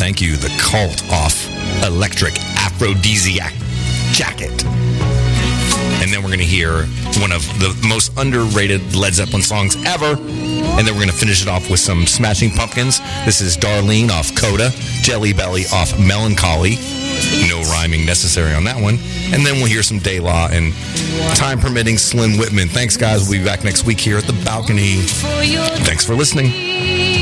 thank you, The Cult off Electric Aphrodisiac Jacket. And then we're going to hear one of the most underrated Led Zeppelin songs ever. And then we're going to finish it off with some Smashing Pumpkins. This is Darlene off Coda, Jelly Belly off Melancholy. No rhyming necessary on that one. And then we'll hear some De La and, time permitting, Slim Whitman. Thanks, guys. We'll be back next week here at The Balcony. Thanks for listening.